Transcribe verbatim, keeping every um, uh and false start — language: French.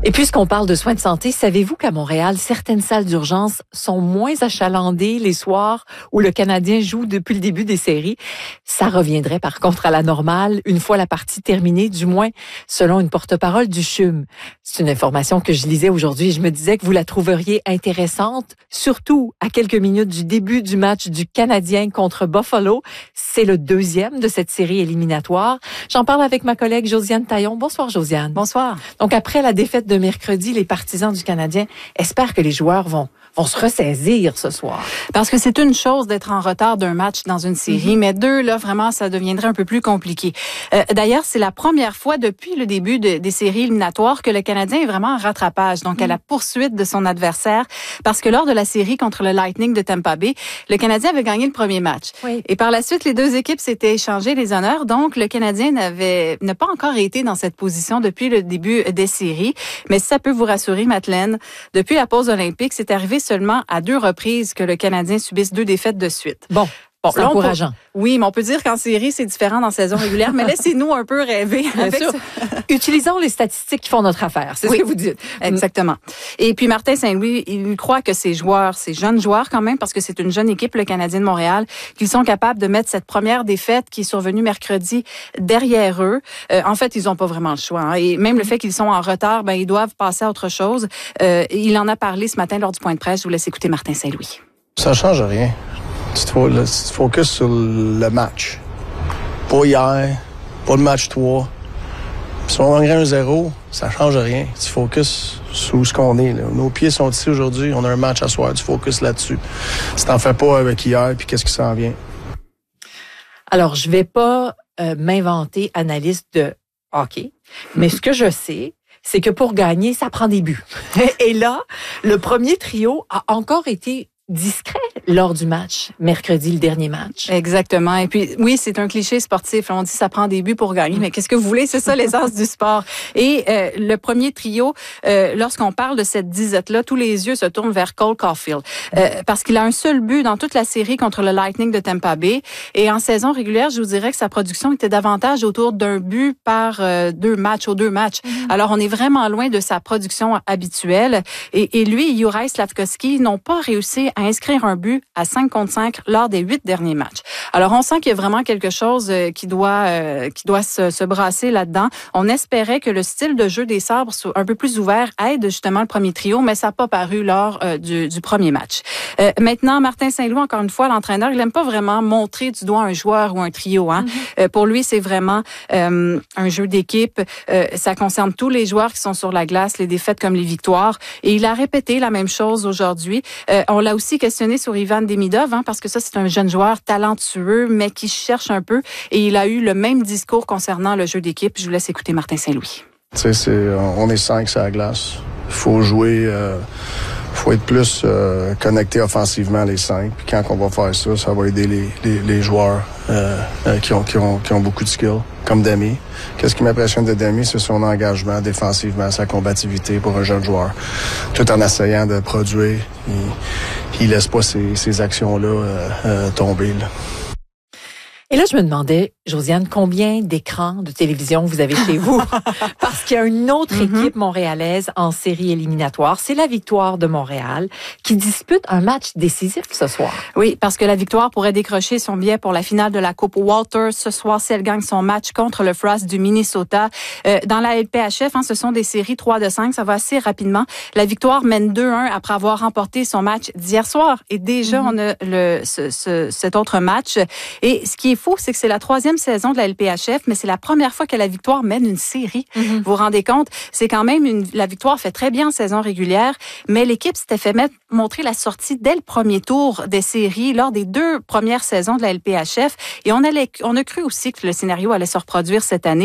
Et puisqu'on parle de soins de santé, savez-vous qu'à Montréal, certaines salles d'urgence sont moins achalandées les soirs où le Canadien joue depuis le début des séries? Ça reviendrait par contre à la normale une fois la partie terminée, du moins selon une porte-parole du C H U M. C'est une information que je lisais aujourd'hui et je me disais que vous la trouveriez intéressante, surtout à quelques minutes du début du match du Canadien contre Buffalo. C'est le deuxième de cette série éliminatoire. J'en parle avec ma collègue Josiane Taillon. Bonsoir Josiane. Bonsoir. Donc après la défaite de mercredi, les partisans du Canadien espèrent que les joueurs vont vont se ressaisir ce soir. Parce que c'est une chose d'être en retard d'un match dans une série, mm-hmm. mais deux, là, vraiment, ça deviendrait un peu plus compliqué. Euh, d'ailleurs, c'est la première fois depuis le début de, des séries éliminatoires que le Canadien est vraiment en rattrapage, donc mm-hmm. à la poursuite de son adversaire, parce que lors de la série contre le Lightning de Tampa Bay, le Canadien avait gagné le premier match. Oui. Et par la suite, les deux équipes s'étaient échangées les honneurs, donc le Canadien n'avait n'a pas encore été dans cette position depuis le début des séries. Mais si ça peut vous rassurer, Madeleine, depuis la pause olympique, c'est arrivé seulement à deux reprises que le Canadien subisse deux défaites de suite. Bon. Bon, c'est encourageant. Peut, oui, mais on peut dire qu'en série, c'est différent dans saison régulière, mais laissez-nous un peu rêver. Bien avec sûr. Ce... Utilisons les statistiques qui font notre affaire, c'est oui, ce que vous dites. Exactement. Et puis Martin Saint-Louis, il croit que ces joueurs, ces jeunes joueurs quand même, parce que c'est une jeune équipe, le Canadien de Montréal, qu'ils sont capables de mettre cette première défaite qui est survenue mercredi derrière eux. Euh, en fait, ils n'ont pas vraiment le choix. Hein. Et même le fait qu'ils sont en retard, ben ils doivent passer à autre chose. Euh, il en a parlé ce matin lors du point de presse. Je vous laisse écouter Martin Saint-Louis. Ça change rien. Tu te focuses sur le match. Pas hier, pas le match trois. Si on gagne un zéro, ça change rien. Tu focuses sur ce qu'on est. Là. Nos pieds sont ici aujourd'hui, on a un match à soir, tu focuses là-dessus. Si t'en fais pas avec hier, puis qu'est-ce qui s'en vient? Alors, je vais pas euh, m'inventer analyste de hockey, mais ce que je sais, c'est que pour gagner, ça prend des buts. Et là, le premier trio a encore été discret lors du match, mercredi, le dernier match. Exactement. Et puis, oui, c'est un cliché sportif. On dit ça prend des buts pour gagner, mais qu'est-ce que vous voulez? C'est ça l'essence du sport. Et euh, le premier trio, euh, lorsqu'on parle de cette disette-là, tous les yeux se tournent vers Cole Caulfield. Euh, parce qu'il a un seul but dans toute la série contre le Lightning de Tampa Bay. Et en saison régulière, je vous dirais que sa production était davantage autour d'un but par euh, deux matchs, aux deux matchs. Mm-hmm. Alors, on est vraiment loin de sa production habituelle. Et, et lui et Juraj Slafkovský n'ont pas réussi à inscrire un but à cinq contre cinq lors des huit derniers matchs. Alors, on sent qu'il y a vraiment quelque chose qui doit euh, qui doit se, se brasser là-dedans. On espérait que le style de jeu des Sabres soit un peu plus ouvert aide justement le premier trio, mais ça n'a pas paru lors euh, du, du premier match. Euh, maintenant, Martin Saint-Louis, encore une fois, l'entraîneur, il n'aime pas vraiment montrer du doigt un joueur ou un trio. Hein. Mm-hmm. Euh, pour lui, c'est vraiment euh, un jeu d'équipe. Euh, ça concerne tous les joueurs qui sont sur la glace, les défaites comme les victoires. Et il a répété la même chose aujourd'hui. Euh, on l'a aussi questionné sur Ivan Demidov, hein, parce que ça, c'est un jeune joueur talentueux, mais qui cherche un peu. Et il a eu le même discours concernant le jeu d'équipe. Je vous laisse écouter Martin Saint-Louis. Tu sais, c'est, on est cinq sur la glace. Il faut jouer, euh, faut être plus euh, connecté offensivement, les cinq. Puis quand on va faire ça, ça va aider les, les, les joueurs euh, euh, qui, ont, qui, ont, qui ont beaucoup de skills, comme Demi. Qu'est-ce qui m'impressionne de Demi, c'est son engagement défensivement, sa combativité pour un jeune joueur. Tout en essayant de produire, il, il laisse pas ces, ces actions-là euh, euh, tomber. Là. Et là, je me demandais, Josiane, combien d'écrans de télévision vous avez chez vous? Parce qu'il y a une autre mm-hmm. équipe montréalaise en série éliminatoire. C'est la Victoire de Montréal qui dispute un match décisif ce soir. Oui, parce que la Victoire pourrait décrocher son billet pour la finale de la Coupe Walter ce soir si elle gagne son match contre le Frost du Minnesota. Euh, dans la L P H F, hein, ce sont des séries trois de cinq. Ça va assez rapidement. La Victoire mène deux un après avoir remporté son match d'hier soir. Et déjà, mm-hmm. on a le, ce, ce, cet autre match. Et ce qui est fou, c'est que c'est la troisième saison de la L P H F, mais c'est la première fois que la Victoire mène une série. Mm-hmm. Vous vous rendez compte? C'est quand même une, la Victoire fait très bien en saison régulière, mais l'équipe s'était fait mettre, montrer la sortie dès le premier tour des séries lors des deux premières saisons de la L P H F. Et on allait, on a cru aussi que le scénario allait se reproduire cette année.